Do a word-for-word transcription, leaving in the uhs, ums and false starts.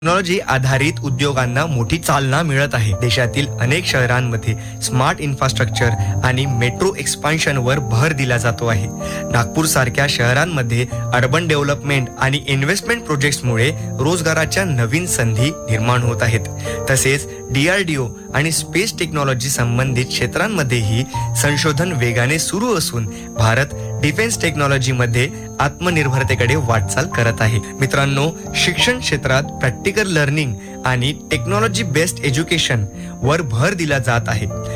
Technology आधारित उद्योगांना मोठी चालना मिळत आहे. देशातील अनेक शहरांमध्ये स्मार्ट इन्फ्रास्ट्रक्चर आणि मेट्रो एक्सपान्शनवर भर दिला जातो आहे. नागपूर सारख्या शहरांमध्ये अर्बन डेव्हलपमेंट आणि इन्व्हेस्टमेंट प्रोजेक्ट्समुळे रोजगाराच्या नवीन संधी निर्माण होत आहेत. तसेच डीआरडीओ आणि स्पेस टेक्नॉलॉजी संबंधित क्षेत्रांमध्येही संशोधन वेगाने सुरू असून भारत डिफेन्स टेक्नॉलॉजीमध्ये आत्मनिर्भरतेकडे वाटचाल करत आहे. मित्रांनो, शिक्षण क्षेत्रात प्रॅक्टिकल लर्निंग आणि टेक्नॉलॉजी बेस्ड एज्युकेशन वर भर दिला जात आहे.